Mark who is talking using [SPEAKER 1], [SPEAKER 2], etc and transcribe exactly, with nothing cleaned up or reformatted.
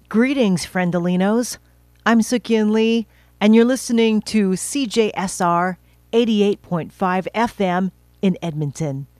[SPEAKER 1] Greetings, friendalinos. I'm Sukyin Lee, and you're listening to C J S R eighty-eight point five F M in Edmonton.